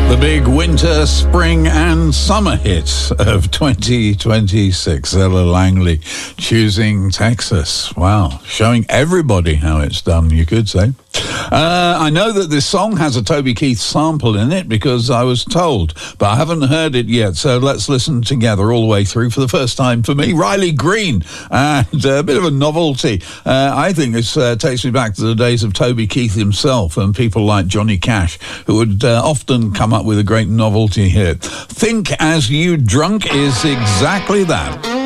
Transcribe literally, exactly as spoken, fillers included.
The big winter, spring and summer hits of twenty twenty-six. Ella Langley, Choosing Texas. Wow, showing everybody how it's done, you could say. Uh, I know that this song has a Toby Keith sample in it because I was told, but I haven't heard it yet, so let's listen together all the way through for the first time for me. Riley Green, and a bit of a novelty. Uh, I think this uh, takes me back to the days of Toby Keith himself and people like Johnny Cash, who would uh, often come up with a great novelty hit. Think As You Drunk is exactly that.